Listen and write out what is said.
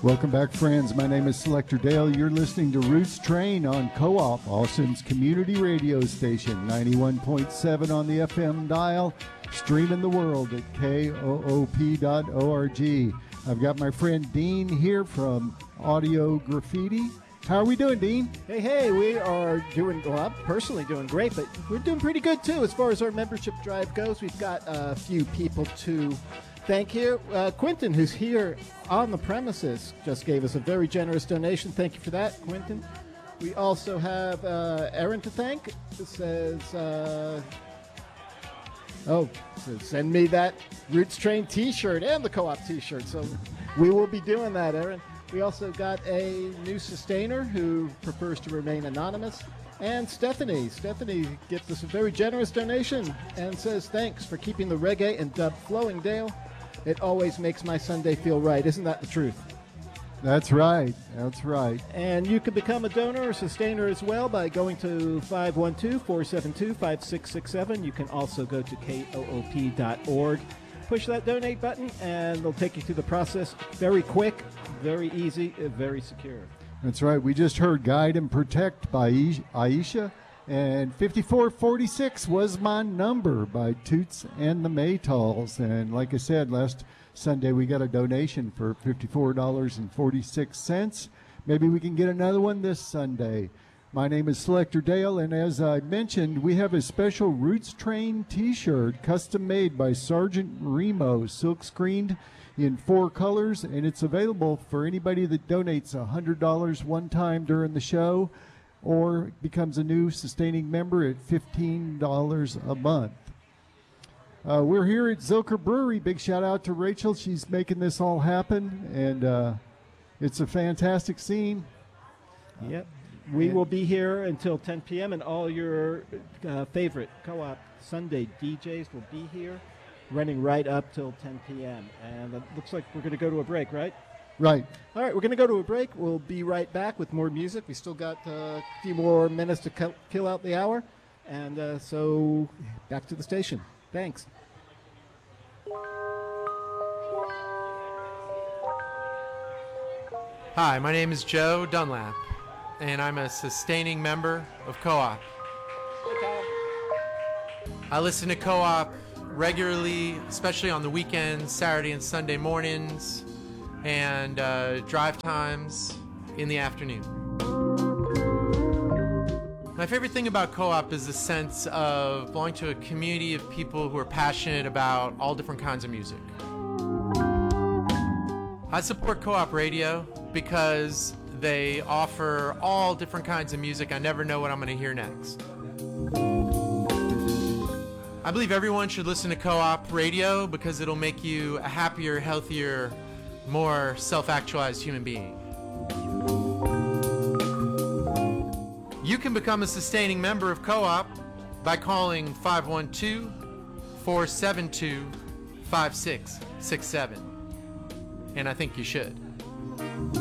Welcome back, friends. My name is Selector Dale. You're listening to Roots Train on Co-op, Austin's community radio station, 91.7 on the FM dial, streaming the world at koop.org. I've got my friend Dean here from Audio Graffiti. How are we doing, Dean? Hey, we are doing, well, I'm personally doing great, but we're doing pretty good, too, as far as our membership drive goes. We've got a few people to thank you. Quentin, who's here on the premises, just gave us a very generous donation. Thank you for that, Quentin. We also have Erin to thank. It says, send me that Roots Train t-shirt and the Co-op t-shirt. So we will be doing that, Erin. We also got a new sustainer who prefers to remain anonymous. And Stephanie. Stephanie gives us a very generous donation and says, thanks for keeping the reggae and dub flowing, Dale. It always makes my Sunday feel right. Isn't that the truth? That's right. That's right. And you can become a donor or sustainer as well by going to 512-472-5667. You can also go to koop.org. Push that donate button, and they'll take you through the process. Very quick, very easy, very secure. That's right. We just heard Guide and Protect by Aisha. And 5446 was my number by Toots and the Maytals. And like I said, last Sunday we got a donation for $54.46. Maybe we can get another one this Sunday. My name is Selector Dale, and as I mentioned, we have a special Roots Train t-shirt custom made by Sergeant Remo, silk screened in 4 colors, and it's available for anybody that donates $100 one time during the show or becomes a new sustaining member at $15 a month. We're here at Zilker Brewery. Big shout out to Rachel. She's making this all happen, and it's a fantastic scene. Yep. We will be here until 10 p.m., and all your favorite Co-op Sunday DJs will be here, running right up till 10 p.m. And it looks like we're going to go to a break, right? Right. All right, we're going to go to a break. We'll be right back with more music. We still got a few more minutes to kill out the hour. And so back to the station. Thanks. Hi, my name is Joe Dunlap, and I'm a sustaining member of Co-op. I listen to Co-op regularly, especially on the weekends, Saturday and Sunday mornings, and drive times in the afternoon. My favorite thing about Co-op is the sense of belonging to a community of people who are passionate about all different kinds of music. I support Co-op Radio because they offer all different kinds of music. I never know what I'm going to hear next. I believe everyone should listen to Co-op Radio because it'll make you a happier, healthier, more self-actualized human being. You can become a sustaining member of Co-op by calling 512-472-5667. And I think you should.